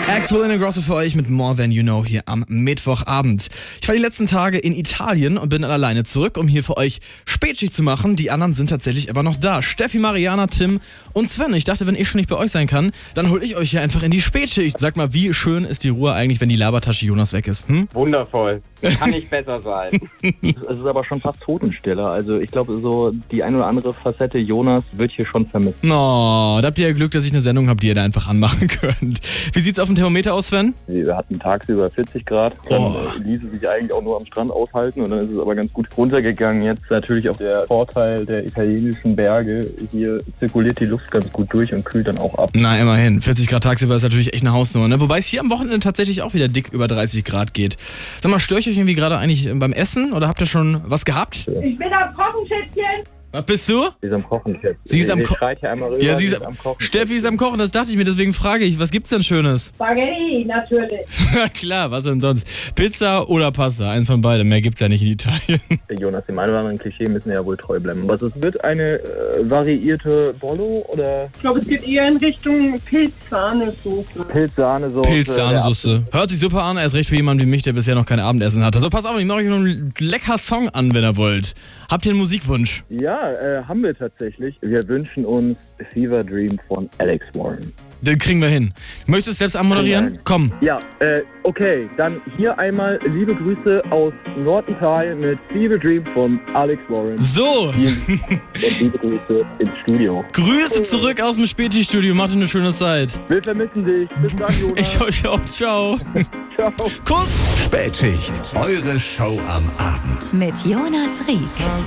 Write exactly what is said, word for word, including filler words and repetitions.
Axwell Ingrosso für euch mit More Than You Know hier am Mittwochabend. Ich war die letzten Tage in Italien und bin dann alleine zurück, um hier für euch Spätschicht zu machen. Die anderen sind tatsächlich aber noch da. Steffi, Mariana, Tim und Sven. Ich dachte, wenn ich schon nicht bei euch sein kann, dann hol ich euch hier einfach in die Spätschicht. Sag mal, wie schön ist die Ruhe eigentlich, wenn die Labertasche Jonas weg ist? Hm? Wundervoll. Kann nicht besser sein. Es ist aber schon fast Totenstille. Also ich glaube, so die ein oder andere Facette Jonas wird hier schon vermisst. Oh, da habt ihr ja Glück, dass ich eine Sendung habe, die ihr da einfach anmachen könnt. Wie sieht's auf dem Thermometer aus, Sven? Wir hatten tagsüber vierzig Grad. Dann Oh. äh, ließe sich eigentlich auch nur am Strand aushalten und dann ist es aber ganz gut runtergegangen. Jetzt natürlich auch der Vorteil der italienischen Berge. Hier zirkuliert die Luft ganz gut durch und kühlt dann auch ab. Na, immerhin. vierzig Grad tagsüber ist natürlich echt eine Hausnummer, ne? Wobei es hier am Wochenende tatsächlich auch wieder dick über dreißig Grad geht. Sag mal, störe ich euch irgendwie gerade eigentlich beim Essen oder habt ihr schon was gehabt? Ich bin am Kochen, Schätzchen. Was bist du? Sie ist am Kochen jetzt. Sie ist am Ko- schreit hier einmal rüber. Ja, sie ist am Kochen. Steffi ist am Kochen, das dachte ich mir, deswegen frage ich, was gibt's denn Schönes? Spaghetti, natürlich. Klar, was denn sonst? Pizza oder Pasta, eins von beidem, mehr gibt's ja nicht in Italien. Jonas, dem einen oder anderen Klischee müssen wir ja wohl treu bleiben. Was es wird, eine äh, variierte Bollo oder Ich glaube, es geht eher in Richtung Pilz-Sahnesoße. Pilz-Sahnesoße? Pilz-Sahnesoße. Hört sich super an, erst recht für jemanden wie mich, der bisher noch kein Abendessen hatte. So, pass auf, ich mache euch noch einen lecker Song an, wenn ihr wollt. Habt ihr einen Musikwunsch? Ja, äh, haben wir tatsächlich. Wir wünschen uns Fever Dream von Alex Warren. Den kriegen wir hin. Möchtest du es selbst anmoderieren? Nein. Komm. Ja, äh, okay. Dann hier einmal liebe Grüße aus Norditalien mit Fever Dream von Alex Warren. So, Vielen Dank und liebe Grüße ins Studio. Grüße zurück aus dem Späti-Studio. Macht eine schöne Zeit. Wir vermissen dich. Bis dann, Jonas. Ich euch auch. Ciao. Ciao. Kuss. Spätschicht, eure Show am Abend. Mit Jonas Rieck.